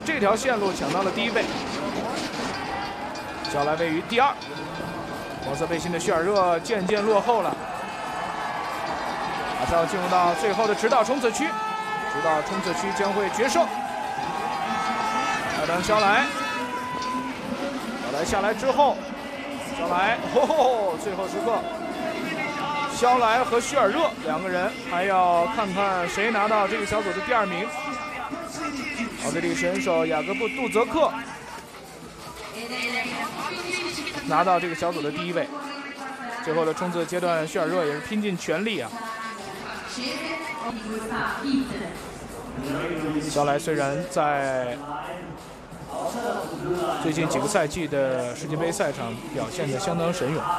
这条线路抢到了第1位，小莱位于第2。黄色背心的叙尔热渐渐落后了，马上进入到最后的直道冲刺区，直道冲刺区将会决胜。艾丹肖莱，肖莱下来之后，肖莱，最后时刻，肖莱和叙尔热2个人还要看看谁拿到这个小组的第2名。奥地利选手雅各布·杜泽克拿到这个小组的第1位。最后的冲刺阶段，叙尔热也是拼尽全力啊。肖莱虽然在最近几个赛季的世界杯赛场表现得相当神勇，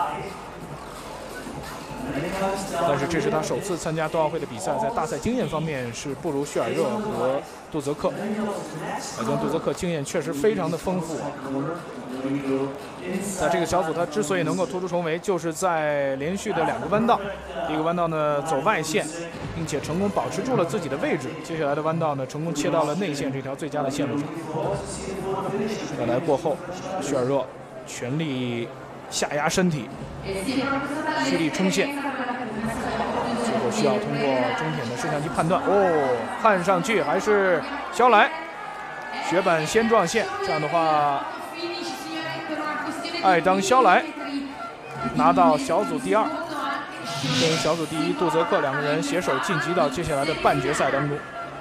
但是这是他首次参加冬奥会的比赛，在大赛经验方面是不如叙尔热和杜泽克。跟杜泽克经验确实非常的丰富。在这个小组，他之所以能够突出重围，就是在连续的2个弯道，第一个弯道呢走外线，并且成功保持住了自己的位置。接下来的弯道呢，成功切到了内线这条最佳的线路上。再来过后，叙尔热全力下压身体，蓄力冲线，最后需要通过中点的摄像机判断。看上去还是肖莱雪板先撞线，这样的话，艾当肖莱拿到小组第2，跟小组第1杜泽克2个人携手晋级到接下来的半决赛当中。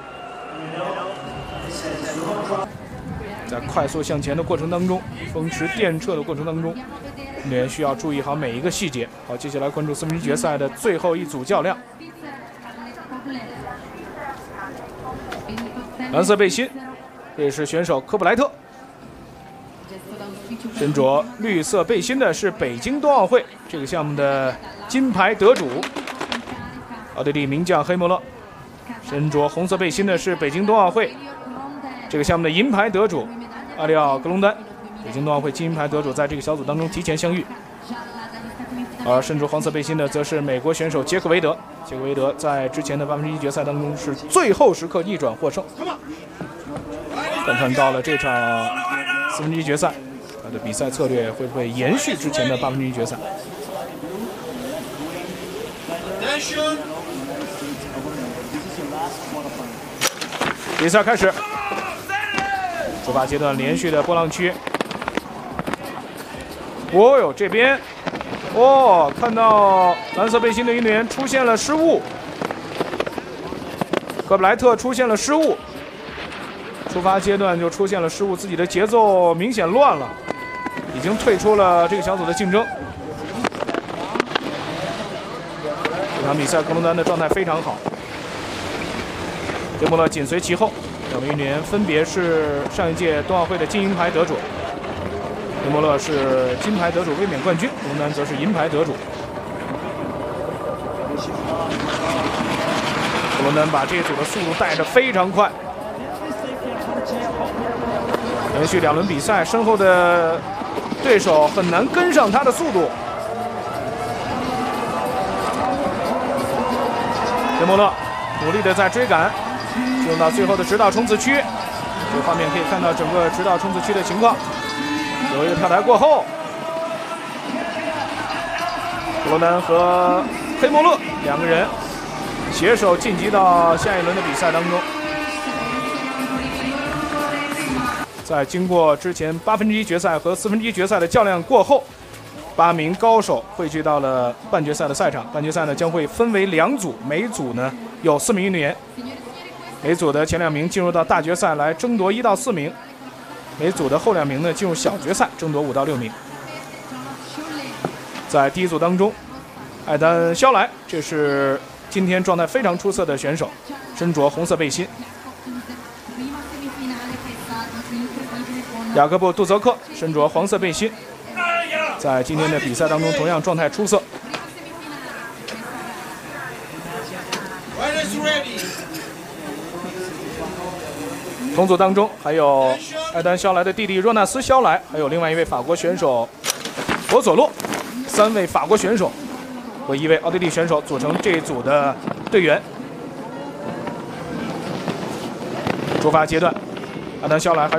在快速向前的过程当中，风驰电掣的过程当中，运动员需要注意好每一个细节。好，接下来关注4分之一决赛的最后一组较量。蓝色背心，这是选手科布莱特。身着绿色背心的是北京冬奥会这个项目的金牌得主奥地利名将黑莫勒。身着红色背心的是北京冬奥会这个项目的银牌得主阿里奥·格隆丹。北京冬奥会金牌得主在这个小组当中提前相遇。而身着黄色背心的则是美国选手杰克维德。杰克维德在之前的1/8决赛当中是最后时刻逆转获胜。看到了这场1/4决赛，他的比赛策略会不会延续之前的1/8决赛？比赛开始，出发阶段连续的波浪区。这边，看到蓝色背心的运动员出现了失误，科布莱特出现了失误。出发阶段就出现了失误，自己的节奏明显乱了，已经退出了这个小组的竞争。这场比赛格隆丹的状态非常好，黑莫勒紧随其后。2位运动员分别是上一届冬奥会的金银牌得主，黑莫勒是金牌得主卫冕冠军，格隆丹则是银牌得主。格隆丹把这一组的速度带得非常快。连续2轮比赛，身后的对手很难跟上他的速度。黑莫勒努力的在追赶，进入到最后的直道冲刺区。这个画面可以看到整个直道冲刺区的情况。有一个跳台过后，格隆丹和黑莫勒2个人携手晋级到下一轮的比赛当中。在经过之前1/8决赛和1/4决赛的较量过后，8名高手汇聚到了半决赛的赛场。半决赛呢将会分为2组，每组呢有4名运动员。每组的前2名进入到大决赛来争夺1到4名，每组的后2名呢进入小决赛争夺5到6名。在第1组当中，艾丹肖莱，这是今天状态非常出色的选手，身着红色背心。雅各布·杜泽克身着黄色背心，在今天的比赛当中同样状态出色。同组当中还有艾丹肖莱的弟弟若纳斯·肖莱，还有另外1位法国选手博佐洛，3位法国选手和1位奥地利选手组成这一组的队员。出发阶段，艾丹肖莱还